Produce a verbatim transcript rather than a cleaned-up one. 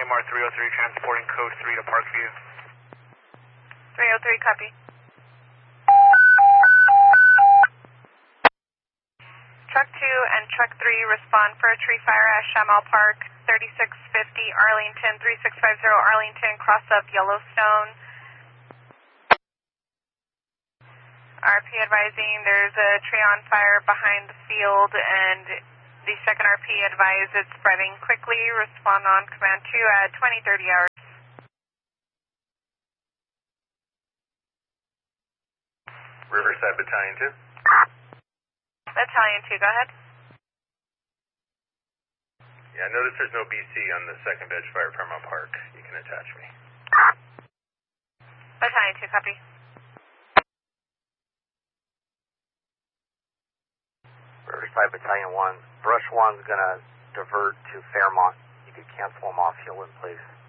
M R three oh three transporting code three to Parkview. three oh three, copy. Truck two and Truck three respond for a tree fire at Shamal Park, thirty-six fifty Arlington, three six five zero Arlington, cross up Yellowstone. R P advising there's a tree on fire behind the field, and the second R P advised it's spreading quickly. Respond on command two at twenty thirty hours. Riverside Battalion two. Battalion two, go ahead. Yeah, I notice there's no B C on the second edge fire Paramount Park. You can attach me. Battalion two, copy. Riverside Battalion one. Brush one's gonna divert to Fairmont. You could cancel them off, he'll in place.